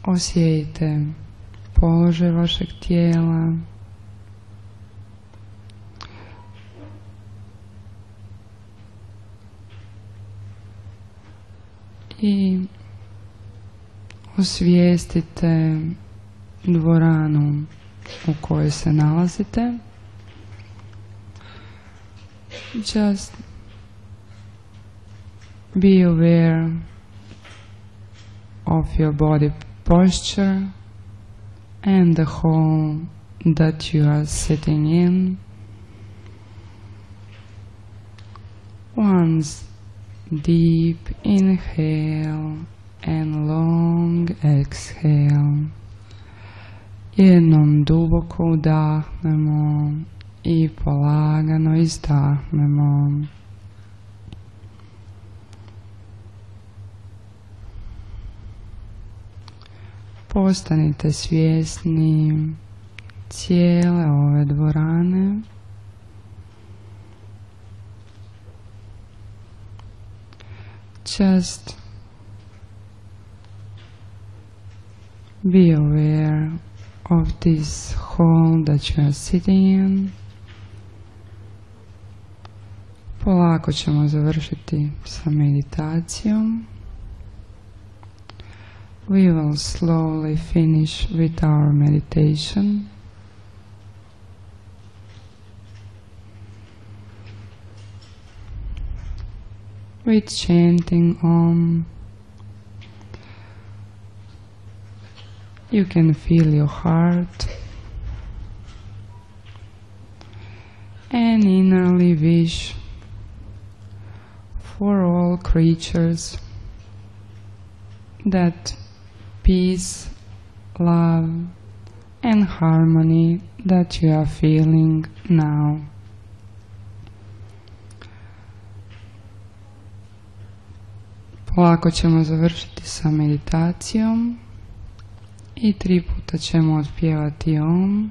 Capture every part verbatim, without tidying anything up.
Osjetite položaj vašeg tijela. I osvijestite dvoranu u kojoj se nalazite. Just be aware of your body posture and the hall that you are sitting in. Once deep inhale and long exhale. Jednom duboko udahnemo i polagano izdahnemo. Postanite svjesni cijele ove dvorane. Just be aware of this hall that you are sitting in. Polako ćemo završiti sa meditacijom. We will slowly finish with our meditation. With chanting Om. You can feel your heart and innerly wish for all creatures that peace, love and harmony that you are feeling now. Polako ćemo završiti sa meditacijom i tri puta ćemo otpjevati Om.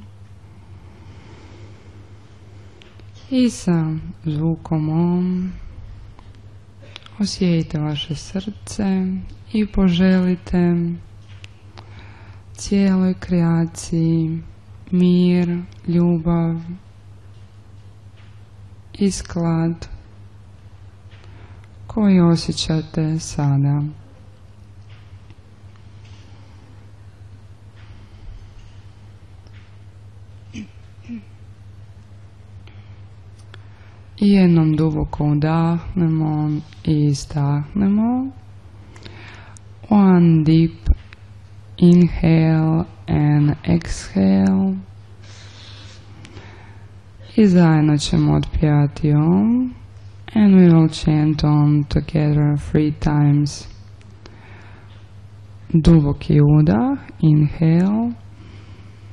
I sa zvukom Om osjetite vaše srce i poželite cijeloj kreaciji mir, ljubav i sklad koji osjećate sada. I jednom duboko udahnemo i izdahnemo. One deep inhale and exhale. I zajedno ćemo otpjevati Om. And we will chant Om together three times. Duboki udah, inhale.